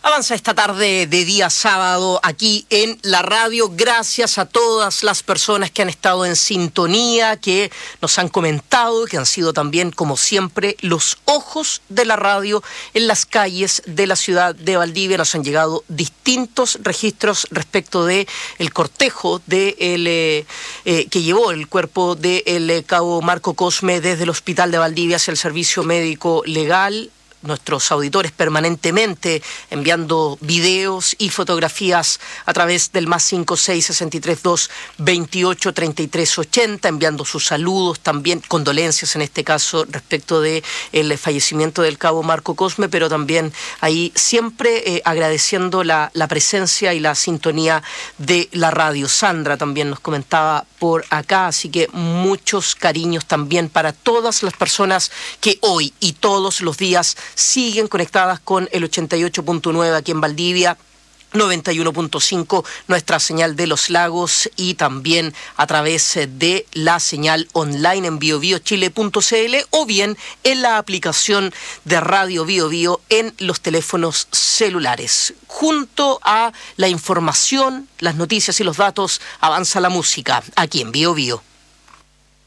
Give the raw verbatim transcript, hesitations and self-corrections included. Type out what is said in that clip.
Avanza esta tarde de día sábado aquí en la radio. Gracias a todas las personas que han estado en sintonía, que nos han comentado, que han sido también, como siempre, los ojos de la radio en las calles de la ciudad de Valdivia. Nos han llegado distintos registros respecto de el cortejo de el, eh, eh, que llevó el cuerpo del eh, cabo Marco Cosme desde el hospital de Valdivia hacia el servicio médico legal. Nuestros auditores permanentemente enviando videos y fotografías a través del más cinco seis seis tres dos veintiocho treinta y tres ochenta, enviando sus saludos, también condolencias en este caso respecto de el fallecimiento del cabo Marco Cosme, pero también ahí siempre eh, agradeciendo la, la presencia y la sintonía de la radio. Sandra también nos comentaba por acá, así que muchos cariños también para todas las personas que hoy y todos los días siguen conectadas con el ochenta y ocho punto nueve aquí en Valdivia, noventa y uno punto cinco nuestra señal de los lagos y también a través de la señal online en bio bio chile punto c l o bien en la aplicación de Radio Bio Bio en los teléfonos celulares. Junto a la información, las noticias y los datos, avanza la música aquí en Bio Bio.